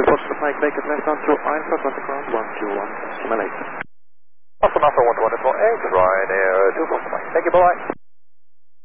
Potsdam Mike, make it left on to Eintracht, left ground 121, simulate. Awesome, Alpha 124, eggs, Ryanair 2 Potsdam Mike. Thank you, bye-bye.